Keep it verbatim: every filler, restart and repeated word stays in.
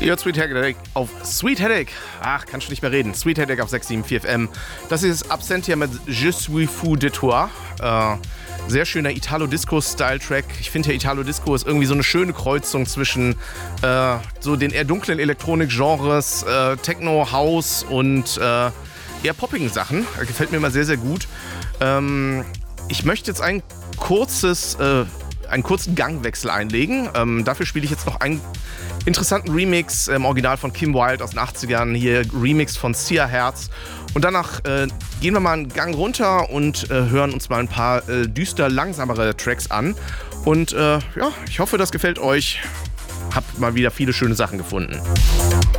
Ihr hört Sweet Headache auf Sweet Headache. Ach, kannst du nicht mehr reden. Sweet Headache auf sechs sieben vier F M. Das ist Absentia mit Je suis fou de toi. Äh, sehr schöner Italo-Disco-Style-Track. Ich finde ja Italo-Disco ist irgendwie so eine schöne Kreuzung zwischen äh, so den eher dunklen Elektronik-Genres, äh, Techno, House und äh, eher poppigen Sachen. Gefällt mir immer sehr, sehr gut. Ähm, ich möchte jetzt ein kurzes, äh, einen kurzen Gangwechsel einlegen. Ähm, dafür spiele ich jetzt noch einen interessanten Remix im Original von Kim Wilde aus den achtzigern. Hier Remix von Sia Herz. Und danach äh, gehen wir mal einen Gang runter und äh, hören uns mal ein paar äh, düster langsamere Tracks an. Und äh, ja, ich hoffe, das gefällt euch. Habt mal wieder viele schöne Sachen gefunden.